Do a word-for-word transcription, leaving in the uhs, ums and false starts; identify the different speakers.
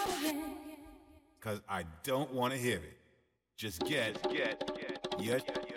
Speaker 1: Cause I don't wanna hear it. Just get, get, get, your